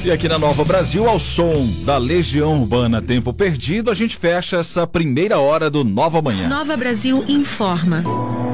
E aqui na Nova Brasil, ao som da Legião Urbana Tempo Perdido, a gente fecha essa primeira hora do Nova Manhã. Nova Brasil informa.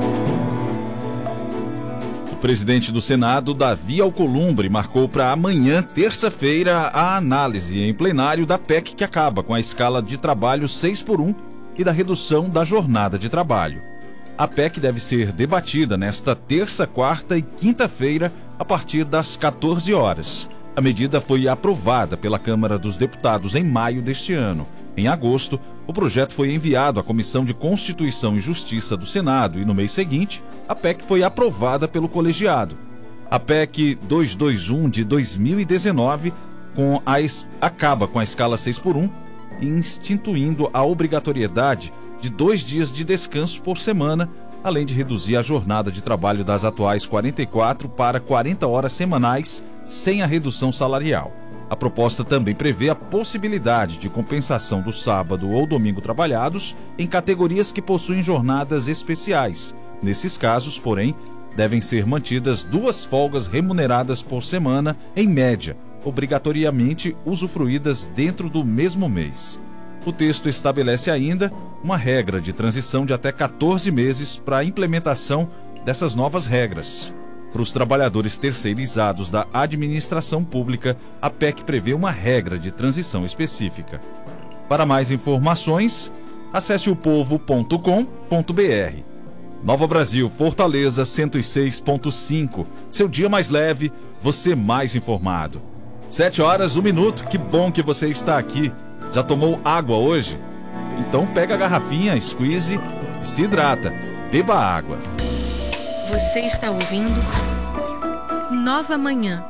O presidente do Senado, Davi Alcolumbre, marcou para amanhã, terça-feira, a análise em plenário da PEC que acaba com a escala de trabalho 6x1 e da redução da jornada de trabalho. A PEC deve ser debatida nesta terça, quarta e quinta-feira, a partir das 14 horas. A medida foi aprovada pela Câmara dos Deputados em maio deste ano. Em agosto, o projeto foi enviado à Comissão de Constituição e Justiça do Senado e, no mês seguinte, a PEC foi aprovada pelo colegiado. A PEC 221 de 2019 acaba com a escala 6x1, instituindo a obrigatoriedade de 2 dias de descanso por semana, além de reduzir a jornada de trabalho das atuais 44 para 40 horas semanais, sem a redução salarial. A proposta também prevê a possibilidade de compensação do sábado ou domingo trabalhados em categorias que possuem jornadas especiais. Nesses casos, porém, devem ser mantidas 2 folgas remuneradas por semana, em média, obrigatoriamente usufruídas dentro do mesmo mês. O texto estabelece ainda uma regra de transição de até 14 meses para a implementação dessas novas regras. Para os trabalhadores terceirizados da administração pública, a PEC prevê uma regra de transição específica. Para mais informações, acesse opovo.com.br. Nova Brasil, Fortaleza 106.5. Seu dia mais leve, você mais informado. 7h01. Que bom que você está aqui. Já tomou água hoje? Então pega a garrafinha, squeeze e se hidrata. Beba água. Você está ouvindo Nova Manhã.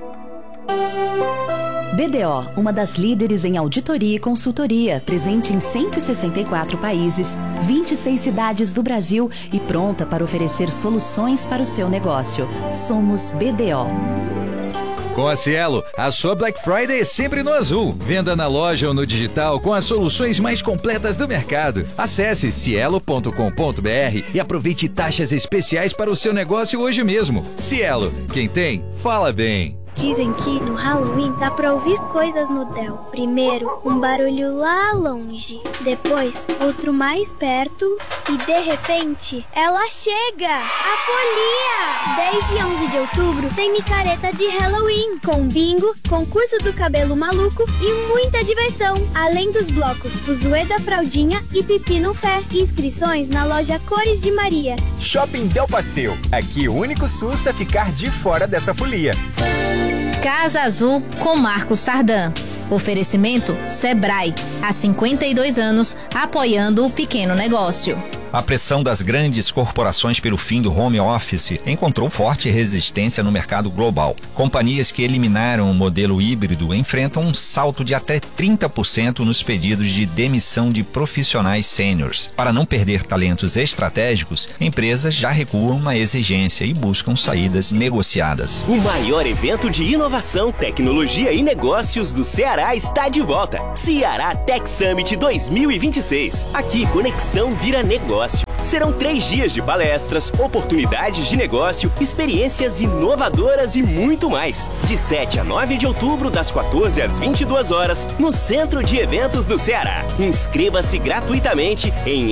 BDO, uma das líderes em auditoria e consultoria, presente em 164 países, 26 cidades do Brasil e pronta para oferecer soluções para o seu negócio. Somos BDO. Com a Cielo, a sua Black Friday é sempre no azul. Venda na loja ou no digital com as soluções mais completas do mercado. Acesse cielo.com.br e aproveite taxas especiais para o seu negócio hoje mesmo. Cielo, quem tem, fala bem. Dizem que no Halloween dá pra ouvir coisas no Del. Primeiro, um barulho lá longe. Depois, outro mais perto. E de repente, ela chega! A folia! 10 e 11 de outubro tem micareta de Halloween. Com bingo, concurso do cabelo maluco e muita diversão. Além dos blocos Fuzuê da Fraldinha e Pipi no Pé. Inscrições na loja Cores de Maria. Shopping Del Passeio. Aqui o único susto é ficar de fora dessa folia. Casa Azul com Marcos Tardan. Oferecimento Sebrae. Há 52 anos apoiando o pequeno negócio. A pressão das grandes corporações pelo fim do home office encontrou forte resistência no mercado global. Companhias que eliminaram o modelo híbrido enfrentam um salto de até 30% nos pedidos de demissão de profissionais sêniors. Para não perder talentos estratégicos, empresas já recuam na exigência e buscam saídas negociadas. O maior evento de inovação, tecnologia e negócios do Ceará está de volta. Ceará Tech Summit 2026. Aqui, conexão vira negócio. Serão 3 dias de palestras, oportunidades de negócio, experiências inovadoras e muito mais. De 7 a 9 de outubro, das 14 às 22 horas, no Centro de Eventos do Ceará. Inscreva-se gratuitamente em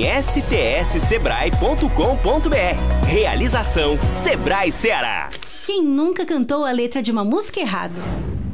stssebrae.com.br. Realização Sebrae Ceará. Quem nunca cantou a letra de uma música errado?